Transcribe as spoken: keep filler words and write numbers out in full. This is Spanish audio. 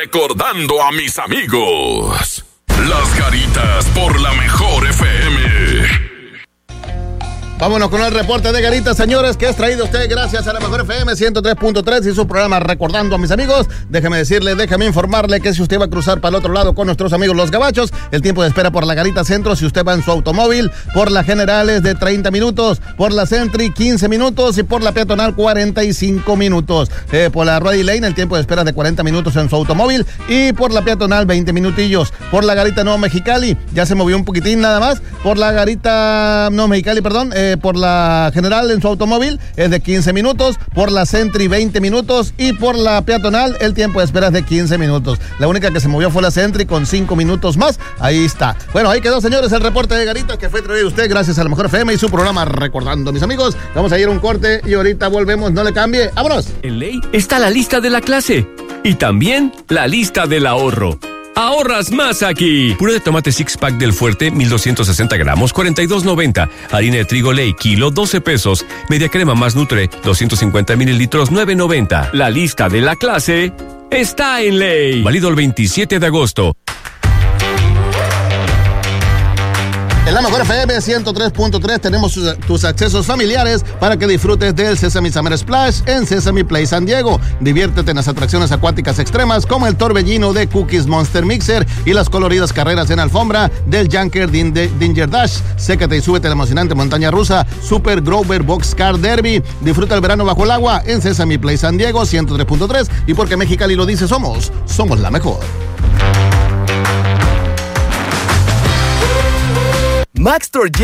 recordando a mis amigos. Las Garitas por la Mejor F M. Vámonos con el reporte de Garitas, señores, que es traído a usted gracias a la Mejor F M ciento tres punto tres y su programa Recordando a mis amigos. Déjeme decirle, déjame informarle que si usted va a cruzar para el otro lado con nuestros amigos los gabachos, el tiempo de espera por la Garita Centro, si usted va en su automóvil, por la General es de treinta minutos, por la Sentry quince minutos y por la Peatonal cuarenta y cinco minutos. Eh, por la Ruedy Lane el tiempo de espera es de cuarenta minutos en su automóvil y por la Peatonal veinte minutillos. Por la Garita Nuevo Mexicali ya se movió un poquitín nada más. Por la Garita Nuevo Mexicali, perdón, eh, por la General en su automóvil es de quince minutos, por la Sentry veinte minutos y por la Peatonal el tiempo de espera es de quince minutos. La única que se movió fue la Sentry con cinco minutos más. Ahí está. Bueno, ahí quedó, señores, el reporte de Garitas que fue traído a usted gracias a la Mejor F M y su programa Recordando a mis amigos. Vamos a ir a un corte y ahorita volvemos. No le cambie. ¡Vámonos! En ley está la lista de la clase y también la lista del ahorro. Ahorras más aquí. Puré de tomate six pack del Fuerte, mil doscientos sesenta gramos, cuarenta y dos noventa. Harina de trigo Ley, kilo, doce pesos. Media crema más Nutre, doscientos cincuenta mililitros, nueve noventa. La lista de la clase está en Ley. Válido el veintisiete de agosto. En la Mejor F M ciento tres punto tres tenemos sus, tus accesos familiares para que disfrutes del Sesame Summer Splash en Sesame Place San Diego. Diviértete en las atracciones acuáticas extremas como el torbellino de Cookies Monster Mixer y las coloridas carreras en alfombra del Junker Dinger Dash. Sécate y súbete a la emocionante montaña rusa Super Grover Boxcar Derby. Disfruta el verano bajo el agua en Sesame Place San Diego ciento tres punto tres y porque Mexicali lo dice somos, somos la mejor. Maxtor